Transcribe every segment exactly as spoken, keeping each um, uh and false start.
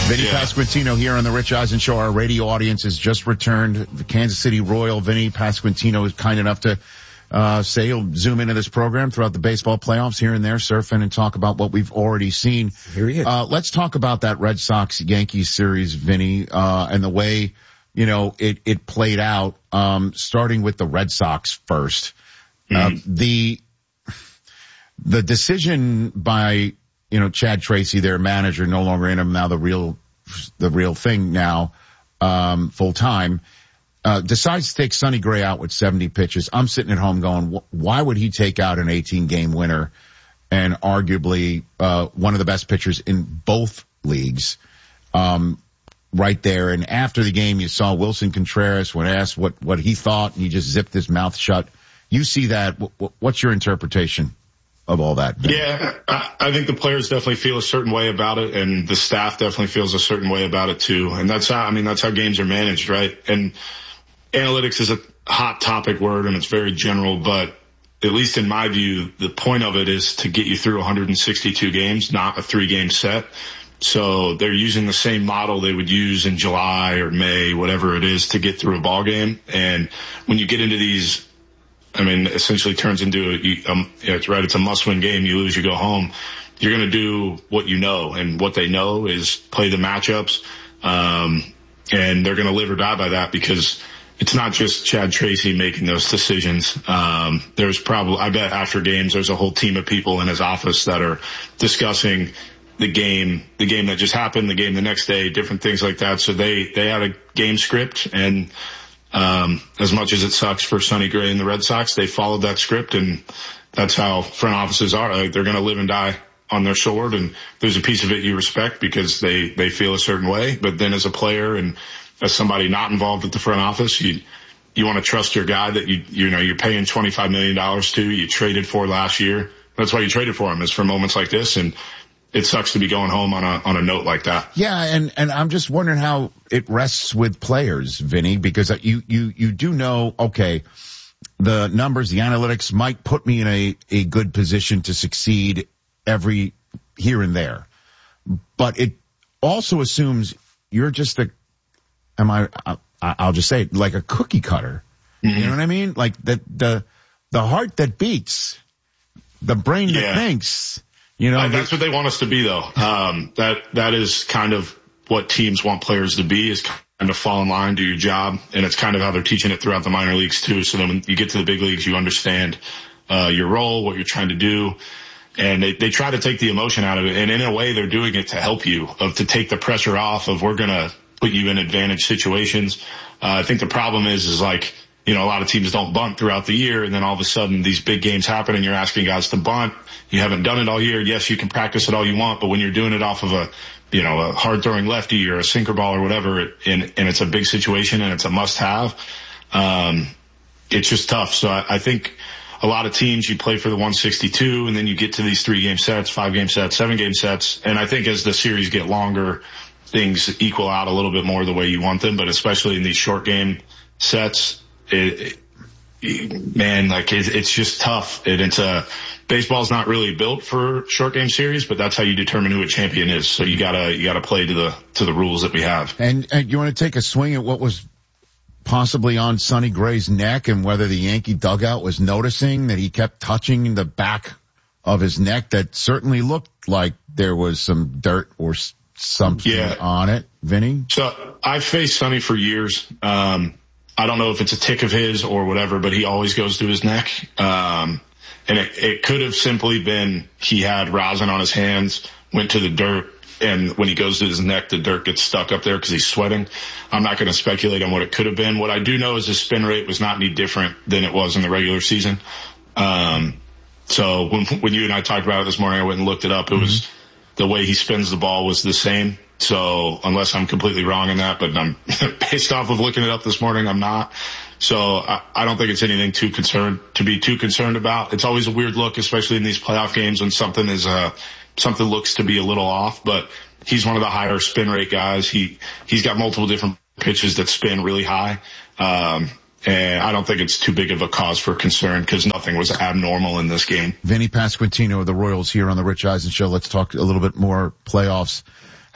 Vinny yeah. Pasquantino here on the Rich Eisen Show. Our radio audience has just returned. The Kansas City Royal Vinny Pasquantino is kind enough to uh say he'll zoom into this program throughout the baseball playoffs here and there, surfing and talk about what we've already seen. Here he is. Uh, let's talk about that Red Sox-Yankees series, Vinny, uh, and the way, you know, it, it played out, um, starting with the Red Sox first. Mm-hmm. Uh, the, the decision by, you know, Chad Tracy, their manager, no longer in him, now the real, the real thing now, um, full time, uh, decides to take Sonny Gray out with seventy pitches. I'm sitting at home going, why would he take out an eighteen game winner and arguably, uh, one of the best pitchers in both leagues, um, right there. And after the game, you saw Wilson Contreras when asked what, what he thought, and he just zipped his mouth shut. You see that. What's your interpretation of all that? Yeah, I, I think the players definitely feel a certain way about it, and the staff definitely feels a certain way about it too. And that's how, I mean, that's how games are managed, right? And analytics is a hot topic word, and it's very general, but at least in my view, the point of it is to get you through one hundred sixty-two games, not a three game set. So they're using the same model they would use in July or May, whatever it is, to get through a ball game. And when you get into these, I mean, essentially turns into a, um, it's right. It's a must-win game. You lose, you go home. You're going to do what you know, and what they know is play the matchups. Um, and they're going to live or die by that, because it's not just Chad Tracy making those decisions. Um, there's probably, I bet after games, there's a whole team of people in his office that are discussing the game, the game that just happened, the game the next day, different things like that. So they, they had a game script, and Um, as much as it sucks for Sonny Gray and the Red Sox, they followed that script, and that's how front offices are. Like, they're going to live and die on their sword, and there's a piece of it you respect because they, they feel a certain way. But then as a player and as somebody not involved with the front office, you, you want to trust your guy that you, you know, you're paying twenty-five million dollars to, you traded for last year. That's why you traded for him, is for moments like this. And it sucks to be going home on a, on a note like that. Yeah. And, and I'm just wondering how it rests with players, Vinny, because you, you, you do know, okay, the numbers, the analytics might put me in a, a good position to succeed every here and there, but it also assumes you're just a, am I, I I'll just say it, like a cookie cutter. Mm-hmm. You know what I mean? Like the, the, the heart that beats, the brain yeah. that thinks. You know, uh, that's what they want us to be, though. Um, that, that is kind of what teams want players to be, is kind of fall in line, do your job. And it's kind of how they're teaching it throughout the minor leagues too. So then when you get to the big leagues, you understand, uh, your role, what you're trying to do. And they, they try to take the emotion out of it. And in a way, they're doing it to help you, of to take the pressure off of, we're going to put you in advantage situations. Uh, I think the problem is, is like, you know, a lot of teams don't bunt throughout the year, and then all of a sudden these big games happen and you're asking guys to bunt. You haven't done it all year. Yes, you can practice it all you want, but when you're doing it off of a, you know, a hard throwing lefty or a sinker ball or whatever, and, and it's a big situation and it's a must have, um, it's just tough. So I, I think a lot of teams, you play for the one sixty-two, and then you get to these three game sets, five game sets, seven game sets. And I think as the series get longer, things equal out a little bit more the way you want them, but especially in these short game sets, It, it, man, like it, it's just tough. It, it's a baseball's not really built for short game series, but that's how you determine who a champion is. So you gotta you gotta play to the to the rules that we have. And, and you want to take a swing at what was possibly on Sonny Gray's neck, and whether the Yankee dugout was noticing that he kept touching the back of his neck that certainly looked like there was some dirt or something yeah. on it, Vinny? So I've faced Sonny for years. Um, I don't know if it's a tick of his or whatever, but he always goes to his neck. Um, and it, it could have simply been he had rosin on his hands, went to the dirt, and when he goes to his neck, the dirt gets stuck up there because he's sweating. I'm not going to speculate on what it could have been. What I do know is his spin rate was not any different than it was in the regular season. Um, so when, when you and I talked about it this morning, I went and looked it up. It mm-hmm. was the way he spins the ball was the same. So unless I'm completely wrong in that, but I'm based off of looking it up this morning, I'm not. So I, I don't think it's anything too concerned to be too concerned about. It's always a weird look, especially in these playoff games when something is, uh, something looks to be a little off, but he's one of the higher spin rate guys. He, he's got multiple different pitches that spin really high. Um, And I don't think it's too big of a cause for concern because nothing was abnormal in this game. Vinny Pasquantino of the Royals here on the Rich Eisen Show. Let's talk a little bit more playoffs.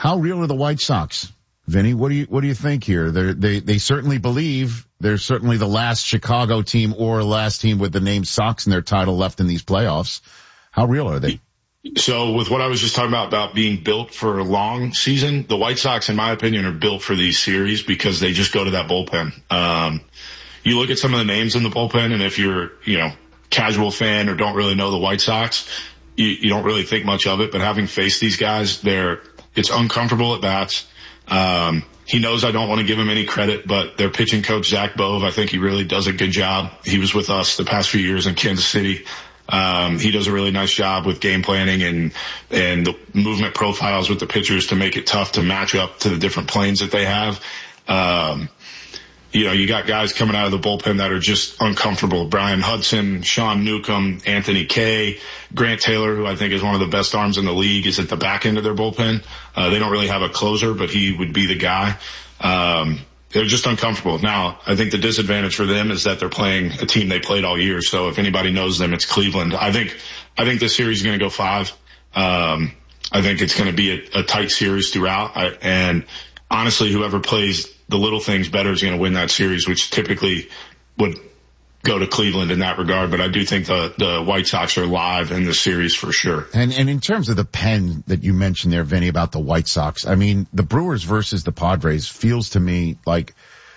How real are the White Sox? Vinny, what do you, what do you think here? They're, they, they certainly believe they're certainly the last Chicago team or last team with the name Sox in their title left in these playoffs. How real are they? So with what I was just talking about, about being built for a long season, the White Sox, in my opinion, are built for these series because they just go to that bullpen. Um, you look at some of the names in the bullpen, and if you're, you know, casual fan or don't really know the White Sox, you, you don't really think much of it. But having faced these guys, they're, it's uncomfortable at bats. Um, he knows I don't want to give him any credit, but their pitching coach, Zach Bove, I think he really does a good job. He was with us the past few years in Kansas City. Um, he does a really nice job with game planning and, and the movement profiles with the pitchers to make it tough to match up to the different planes that they have. Um, you know, you got guys coming out of the bullpen that are just uncomfortable. Brian Hudson, Sean Newcomb, Anthony Kay, Grant Taylor, who I think is one of the best arms in the league, is at the back end of their bullpen. Uh, they don't really have a closer, but he would be the guy. Um, they're just uncomfortable. Now, I think the disadvantage for them is that they're playing a team they played all year. So if anybody knows them, it's Cleveland. I think, I think this series is going to go five. Um, I think it's going to be a, a tight series throughout. I, and honestly, whoever plays the little things better is going to win that series, which typically would go to Cleveland in that regard. But I do think the, the White Sox are live in the series for sure. And, and in terms of the pen that you mentioned there, Vinny, about the White Sox, I mean, the Brewers versus the Padres feels to me like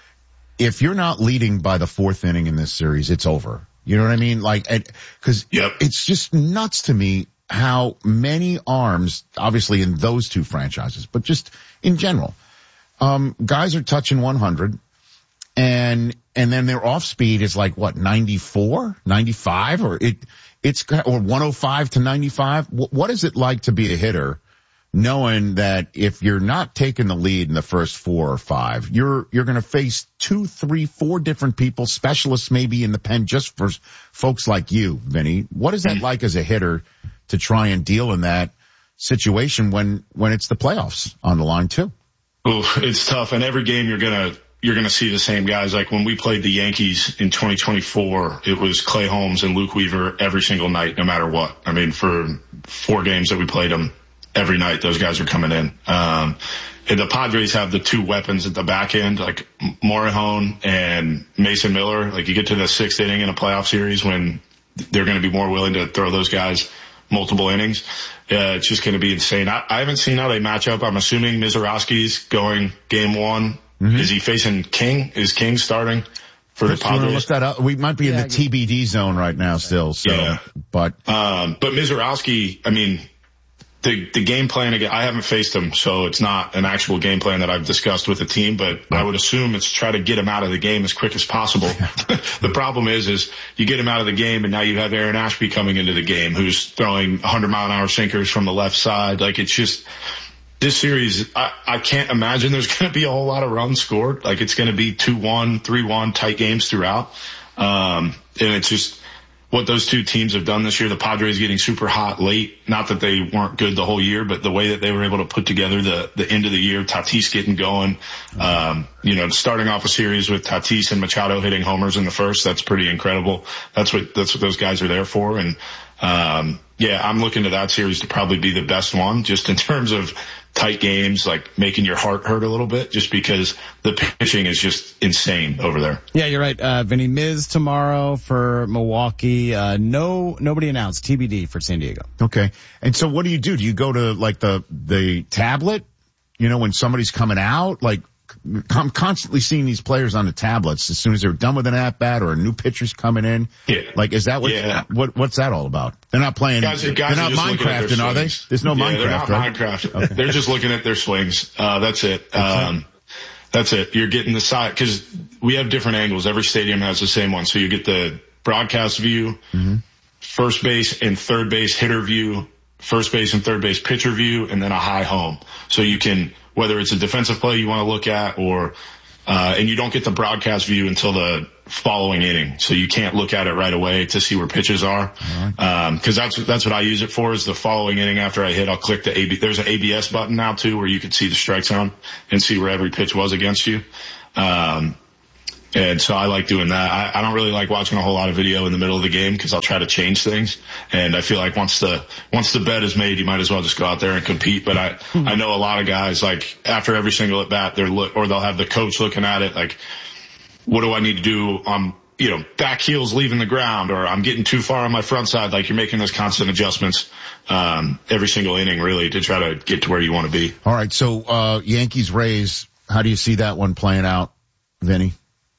if you're not leading by the fourth inning in this series, it's over. You know what I mean? Like, cause yep. It's just nuts to me how many arms, obviously in those two franchises, but just in general, um, guys are touching one hundred. And, and then their off speed is like what, ninety-four, ninety-five, or it, it's, or one oh five to ninety-five. What, what is it like to be a hitter knowing that if you're not taking the lead in the first four or five, you're, you're going to face two, three, four different people, specialists maybe in the pen just for folks like you, Vinny. What is that like as a hitter to try and deal in that situation when, when it's the playoffs on the line too? Oh, it's tough. And every game you're going to, you're going to see the same guys. Like when we played the Yankees in twenty twenty-four, it was Clay Holmes and Luke Weaver every single night, no matter what. I mean, for four games that we played them, every night those guys are coming in. Um, and the Padres have the two weapons at the back end, like Morejon and Mason Miller. Like you get to the sixth inning in a playoff series when they're going to be more willing to throw those guys multiple innings. Uh, it's just going to be insane. I, I haven't seen how they match up. I'm assuming Mizorowski's going game one. Mm-hmm. Is he facing King? Is King starting for Chris, the Padres? Look that up. We might be yeah, in the T B D zone right now still. So, yeah. but, um, but Mizorowski, I mean, the, the game plan again, I haven't faced him, so it's not an actual game plan that I've discussed with the team, but I would assume it's try to get him out of the game as quick as possible. The problem is, is you get him out of the game and now you have Aaron Ashby coming into the game who's throwing one hundred mile an hour sinkers from the left side. Like it's just, this series, I, I can't imagine there's going to be a whole lot of runs scored. Like it's going to be two one, three one tight games throughout. Um, and it's just what those two teams have done this year. The Padres getting super hot late. Not that they weren't good the whole year, but the way that they were able to put together the, the end of the year, Tatis getting going, um, you know, starting off a series with Tatis and Machado hitting homers in the first. That's pretty incredible. That's what, that's what those guys are there for. And, um, yeah, I'm looking to that series to probably be the best one just in terms of tight games, like making your heart hurt a little bit just because the pitching is just insane over there. Yeah, you're right. Uh, Vinny, Miz tomorrow for Milwaukee. Uh, no, nobody announced T B D for San Diego. Okay. And so what do you do? Do you go to like the, the tablet, you know, when somebody's coming out? Like I'm constantly seeing these players on the tablets as soon as they're done with an at bat or a new pitcher's coming in. Yeah. Like, is that what, yeah. what, what's that all about? They're not playing, guys, they're guys not Minecrafting, are they? There's no yeah, Minecraft, they're not right? Minecraft. Okay. They're just looking at their swings. Uh, that's it. Um, that's it. You're getting the side, cause we have different angles. Every stadium has the same one. So you get the broadcast view, mm-hmm. first base and third base hitter view, first base and third base pitcher view, and then a high home. So you can, whether it's a defensive play you want to look at or, uh, and you don't get the broadcast view until the following inning. So you can't look at it right away to see where pitches are. Mm-hmm. Um, cause that's, that's what I use it for is the following inning after I hit, I'll click the A B, there's an A B S button now too, where you can see the strike zone and see where every pitch was against you. Um, And so I like doing that. I, I don't really like watching a whole lot of video in the middle of the game because I'll try to change things. And I feel like once the, once the bet is made, you might as well just go out there and compete. But I, I know a lot of guys, like after every single at bat, they're look, or they'll have the coach looking at it like, what do I need to do? Um, you know, back heels leaving the ground, or I'm getting too far on my front side. Like you're making those constant adjustments, um, every single inning really to try to get to where you want to be. All right. So, uh, Yankees Rays, how do you see that one playing out, Vinny?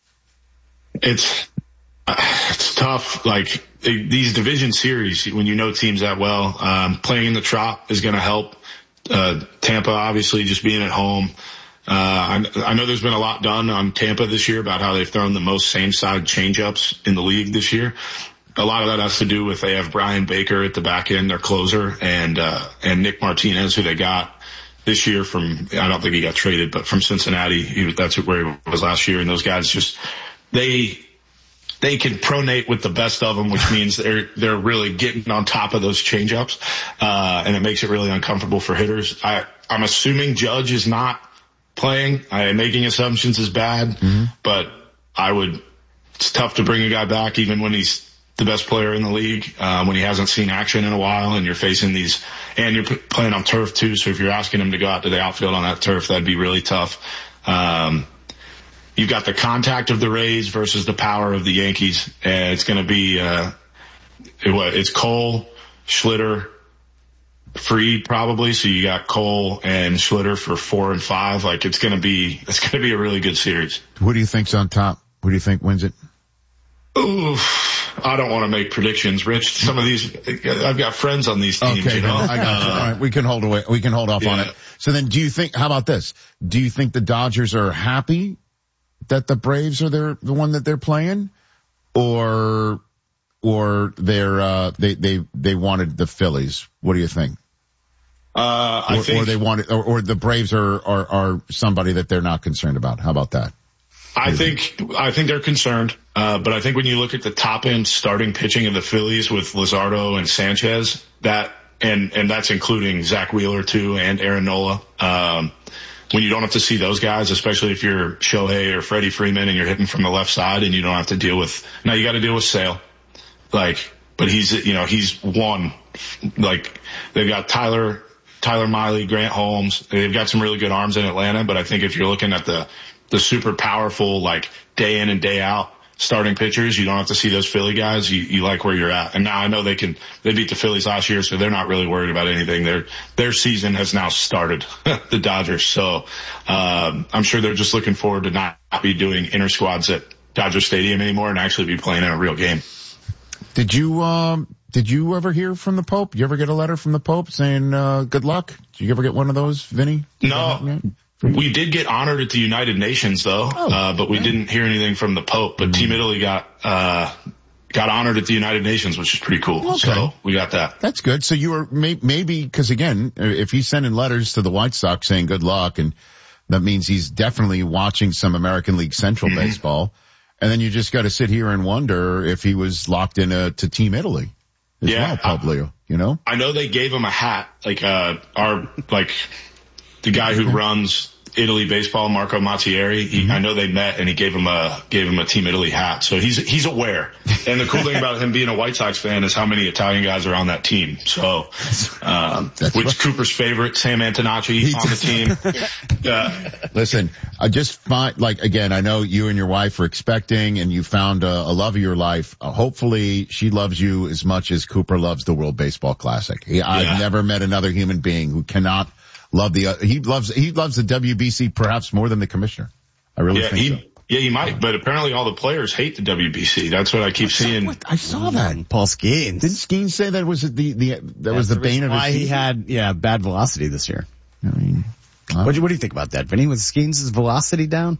It's, it's tough. Like these division series, when you know teams that well, um, playing in the Trop is going to help. Uh, Tampa, obviously just being at home. Uh, I, I know there's been a lot done on Tampa this year about how they've thrown the most same side changeups in the league this year. A lot of that has to do with they have Brian Baker at the back end, their closer, and, uh, and Nick Martinez, who they got this year from, I don't think he got traded, but from Cincinnati. He was, that's where he was last year. And those guys just, they, they can pronate with the best of them, which means they're, they're really getting on top of those changeups. Uh, and it makes it really uncomfortable for hitters. I, I'm assuming Judge is not playing. I making assumptions is bad, mm-hmm. but I would, it's tough to bring a guy back even when he's the best player in the league, uh, when he hasn't seen action in a while and you're facing these, and you're p- playing on turf too. So if you're asking him to go out to the outfield on that turf, that'd be really tough. Um, You've got the contact of the Rays versus the power of the Yankees. And it's going to be, uh, it, what, it's Cole, Schlitter, Fried probably. So you got Cole and Schlitter for four and five. Like it's going to be, it's going to be a really good series. Who do you think's on top? Who do you think wins it? Oof. I don't want to make predictions, Rich. Some of these, I've got friends on these teams, okay, you know. I got you. All right, we can hold away. We can hold off yeah. on it. So then do you think, how about this? Do you think the Dodgers are happy that the Braves are their, the one that they're playing, or, or they're, uh, they, they, they wanted the Phillies? What do you think? Uh, I or, think, or they wanted, or, or the Braves are, are, are somebody that they're not concerned about. How about that? I think, I think they're concerned. Uh, but I think when you look at the top end starting pitching of the Phillies with Luzardo and Sanchez, that, and, and that's including Zach Wheeler too and Aaron Nola. Um, when you don't have to see those guys, especially if you're Shohei or Freddie Freeman and you're hitting from the left side and you don't have to deal with, now you got to deal with Sale. Like, but he's, you know, he's one. Like, they've got Tyler, Tyler Miley, Grant Holmes. They've got some really good arms in Atlanta, but I think if you're looking at the, the super powerful, like, day in and day out starting pitchers, you don't have to see those Philly guys. You, you like where you're at. And now I know they can, they beat the Phillies last year, so they're not really worried about anything. Their, their season has now started, the Dodgers. So, um, I'm sure they're just looking forward to not be doing inter squads at Dodger Stadium anymore and actually be playing in a real game. Did you, um, did you ever hear from the Pope? You ever get a letter from the Pope saying, uh, good luck? Did you ever get one of those, Vinny? No. We did get honored at the United Nations though, oh, uh, but we yeah. didn't hear anything from the Pope, but mm-hmm. Team Italy got, uh, got honored at the United Nations, which is pretty cool. Okay. So we got that. That's good. So you were may- maybe, cause again, if he's sending letters to the White Sox saying good luck, and that means he's definitely watching some American League Central mm-hmm. baseball. And then you just got to sit here and wonder if he was locked into to Team Italy as yeah, well, Publio, you know? I know they gave him a hat, like, uh, our, like, the guy who runs Italy baseball, Marco Mattieri. He, mm-hmm. I know they met and he gave him a, gave him a Team Italy hat. So he's, he's aware. And the cool thing about him being a White Sox fan is how many Italian guys are on that team. So, um, which right. Cooper's favorite, Sam Antonacci he on the team. uh, Listen, I just find, like, again, I know you and your wife are expecting and you found a, a love of your life. Uh, hopefully she loves you as much as Cooper loves the World Baseball Classic. He, yeah. I've never met another human being who cannot love the, uh, he loves, he loves the W B C perhaps more than the commissioner. I really yeah, think he, so. Yeah, he might, but apparently all the players hate the W B C. That's what I keep I seeing. What, I saw that. Paul Skeens. Didn't Skeens say that was the, the, that That's was the, the bane of his why season? He had, yeah, bad velocity this year. I mean, what do you, what do you think about that, Vinny? Was Skeens' velocity down?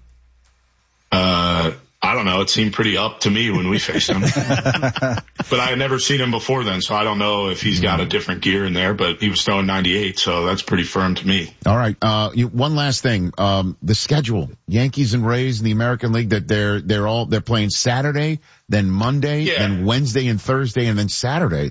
Uh, I don't know. It seemed pretty up to me when we faced him. But I had never seen him before then, so I don't know if he's got a different gear in there, but he was throwing ninety-eight, so that's pretty firm to me. All right. Uh, you, one last thing. Um, the schedule. Yankees and Rays in the American League, that they're, they're all, they're playing Saturday, then Monday, yeah. then Wednesday and Thursday, and then Saturday. Like,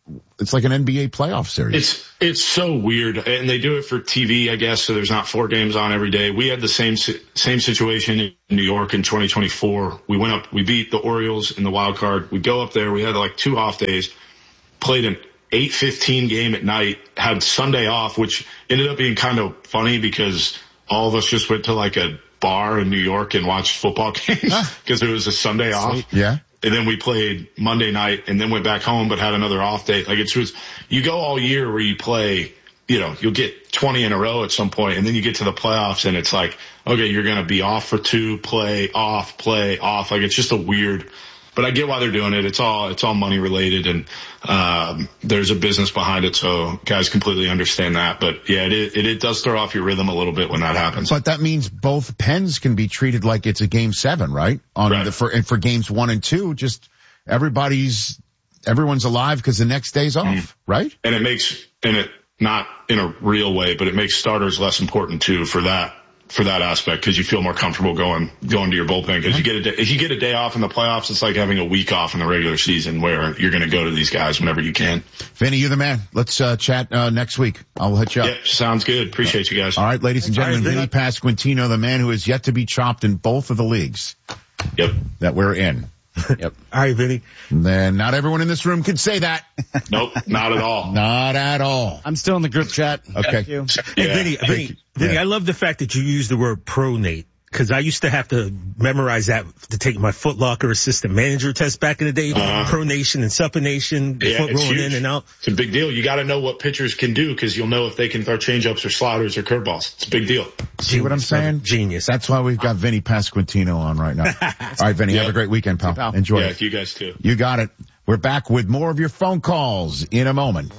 it's like an N B A playoff series. It's, it's so weird. And they do it for T V, I guess. So there's not four games on every day. We had the same, same situation in New York in twenty twenty-four. We went up, we beat the Orioles in the wild card. We go up there. We had like two off days, played an eight fifteen game at night, had Sunday off, which ended up being kind of funny because all of us just went to like a bar in New York and watched football games because it was a Sunday off. Sweet. Yeah. And then we played Monday night and then went back home, but had another off day. Like it's just, you go all year where you play, you know, you'll get twenty in a row at some point, and then you get to the playoffs and it's like, okay, you're going to be off for two, play, off, play, off. Like it's just a weird, but I get why they're doing it. It's all, it's all money related, and, um, there's a business behind it. So guys completely understand that. But yeah, it, it, it does throw off your rhythm a little bit when that happens. But that means both pens can be treated like it's a game seven, right? On Right. the, for, and for games one and two, just everybody's, everyone's alive because the next day's off, Mm. right? And it makes, and it, not in a real way, but it makes starters less important too for that, for that aspect, because you feel more comfortable going, going to your bullpen. Because you get a day, if you get a day off in the playoffs, it's like having a week off in the regular season where you're going to go to these guys whenever you can. Vinny, you're the man. Let's uh, chat uh, next week. I'll hit you up. Yep, sounds good. Appreciate you guys. All right, ladies and gentlemen, All right, Vinny Pasquantino, the man who is yet to be chopped in both of the leagues Yep. that we're in. Yep. All right, Vinny. And then not everyone in this room can say that. Nope, not at all. Not at all. I'm still in the group chat. Okay. Thank you. Hey, Yeah, Vinny, Vinny, you. Vinny, Yeah. I love the fact that you use the word pronate. Cause I used to have to memorize that to take my Foot Locker assistant manager test back in the day. Uh-huh. Pronation and supination, Yeah, foot it's rolling huge. in and out. It's a big deal. You got to know what pitchers can do because you'll know if they can throw changeups or sliders or curveballs. It's a big deal. See what I'm Genius, brother. saying? Genius. That's why we've got Vinny Pasquantino on right now. All right, Vinny, have Yeah. a great weekend, pal. pal. Enjoy Yeah, it. you guys too. You got it. We're back with more of your phone calls in a moment.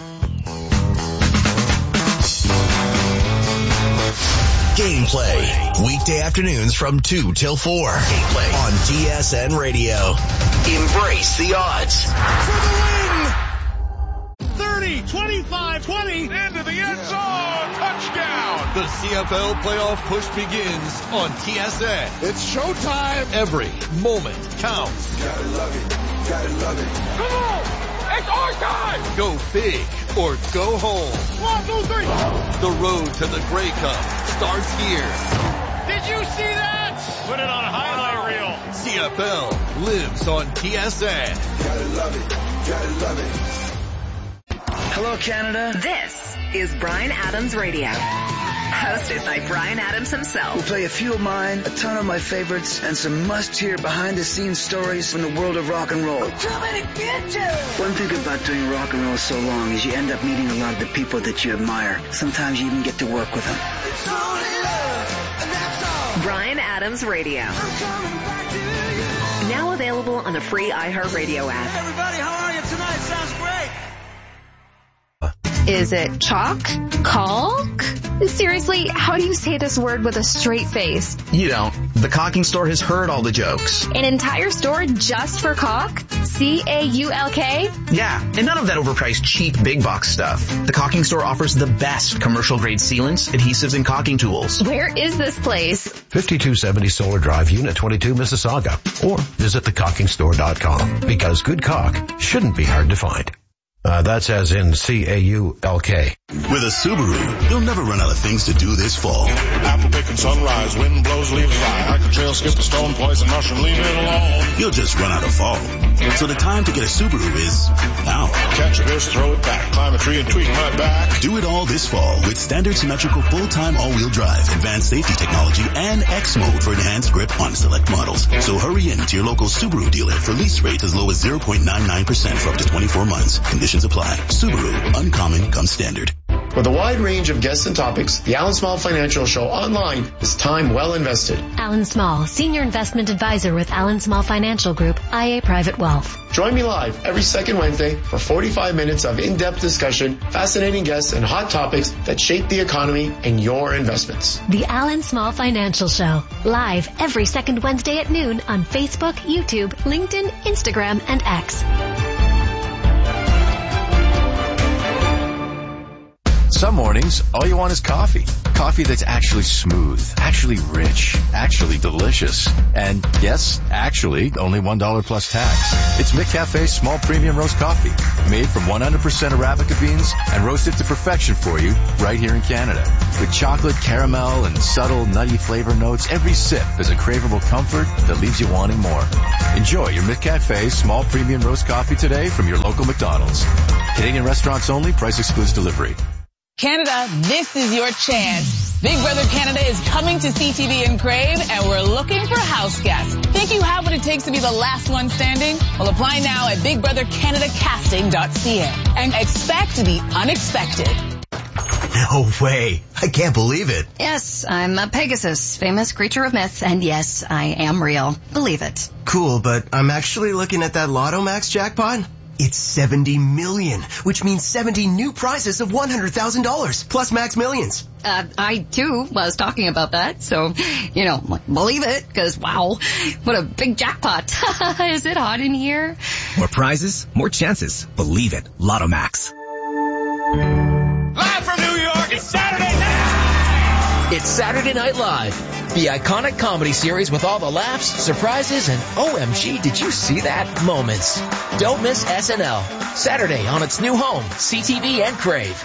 Gameplay, weekday afternoons from two till four. Gameplay on T S N Radio. Embrace the odds. For the win! thirty, twenty-five, twenty, into the end zone, touchdown! The C F L playoff push begins on T S N. It's showtime! Every moment counts. Gotta love it, gotta love it. Come on! It's our time! Go big or go home. One, two, three! The road to the Grey Cup starts here. Did you see that? Put it on a highlight reel. C F L lives on T S N. Gotta love it, gotta love it. Hello, Canada. This is Bryan Adams Radio. Hosted by Bryan Adams We'll himself. play a few of mine, a ton of my favorites, and some must-hear behind-the-scenes stories from the world of rock and roll. One thing about doing rock and roll so long is you end up meeting a lot of the people that you admire. Sometimes you even get to work with them. Bryan Adams Radio. Now available on the free iHeartRadio app. Everybody, how are you tonight? Sounds great. Is it chalk? Caulk? Seriously, how do you say this word with a straight face? You don't. The Caulking Store has heard all the jokes. An entire store just for caulk? C A U L K? Yeah, and none of that overpriced cheap big box stuff. The Caulking Store offers the best commercial grade sealants, adhesives, and caulking tools. Where is this place? fifty-two seventy Solar Drive, Unit twenty-two, Mississauga. Or visit the caulking store dot com, because good caulk shouldn't be hard to find. Uh, that's as in C A U L K. With a Subaru, you'll never run out of things to do this fall. Apple picking sunrise, wind blows, leaves fly. I can trail, skip a stone, poison mushroom, leave it alone. You'll just run out of fall. So the time to get a Subaru is now. Catch a fish, throw it back, climb a tree and tweak my back. Do it all this fall with standard symmetrical full-time all-wheel drive, advanced safety technology, and X mode for enhanced grip on select models. So hurry in to your local Subaru dealer for lease rates as low as zero point nine nine percent for up to twenty-four months. Conditions apply. Subaru, uncommon comes standard. With a wide range of guests and topics, the Alan Small Financial Show online is time well invested. Alan Small, Senior Investment Advisor with Alan Small Financial Group, I A Private Wealth. Join me live every second Wednesday for forty-five minutes of in-depth discussion, fascinating guests, and hot topics that shape the economy and your investments. The Alan Small Financial Show, live every second Wednesday at noon on Facebook, YouTube, LinkedIn, Instagram, and X. Some mornings, all you want is coffee. Coffee that's actually smooth, actually rich, actually delicious. And yes, actually, only one dollar plus tax. It's McCafe's small premium roast coffee, made from one hundred percent Arabica beans and roasted to perfection for you right here in Canada. With chocolate, caramel, and subtle nutty flavor notes, every sip is a craveable comfort that leaves you wanting more. Enjoy your McCafe small premium roast coffee today from your local McDonald's. Canadian restaurants only. Price excludes delivery. Canada, this is your chance. Big Brother Canada is coming to C T V and Crave, and we're looking for house guests. Think you have what it takes to be the last one standing? Well, apply now at big brother canada casting dot c a and expect the unexpected. No way. I can't believe it. Yes, I'm a Pegasus, famous creature of myth, and yes, I am real. Believe it. Cool, but I'm actually looking at that Lotto Max jackpot. It's seventy million, which means seventy new prizes of one hundred thousand dollars, plus Max Millions. Uh, I, too, was talking about that, so, you know, believe it, because, wow, what a big jackpot. Is it hot in here? More prizes, more chances. Believe it. Lotto Max. Live from New York, it's Saturday night! It's Saturday Night Live, the iconic comedy series with all the laughs, surprises, and O M G, did you see that moments. Don't miss S N L, Saturday on its new home, C T V and Crave.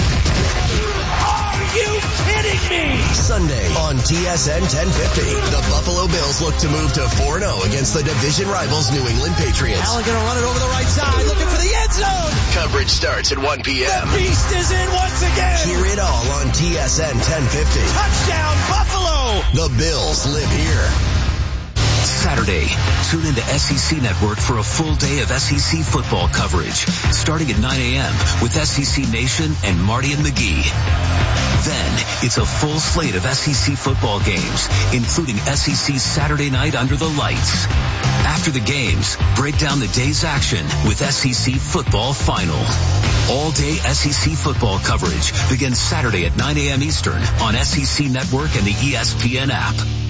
Are you kidding me? Sunday on T S N ten fifty. The Buffalo Bills look to move to four and oh against the division rivals New England Patriots. Allen gonna run it over the right side, looking for the end zone. Coverage starts at one p.m. The beast is in once again. Hear it all on T S N ten fifty. Touchdown Buffalo. The Bills live here. Saturday, tune into S E C Network for a full day of S E C football coverage, starting at nine a.m. with S E C Nation and Marty and McGee. Then, it's a full slate of S E C football games, including S E C Saturday Night Under the Lights. After the games, break down the day's action with S E C Football Final. All-day S E C football coverage begins Saturday at nine a.m. Eastern on S E C Network and the E S P N app.